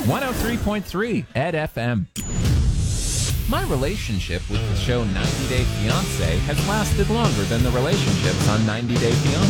103.3 Ed FM. My relationship with the show 90 Day Fiancé has lasted longer than the relationships on 90 Day Fiancé.